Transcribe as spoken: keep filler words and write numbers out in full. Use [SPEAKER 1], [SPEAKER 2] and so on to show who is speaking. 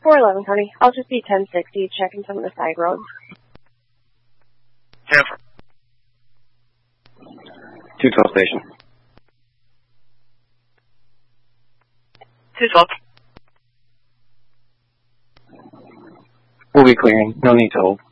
[SPEAKER 1] four eleven, County. I'll just be ten sixty, checking some of the side roads.
[SPEAKER 2] Jennifer.
[SPEAKER 3] two twelve station.
[SPEAKER 2] two twelve.
[SPEAKER 3] We'll be clearing. No need to hold.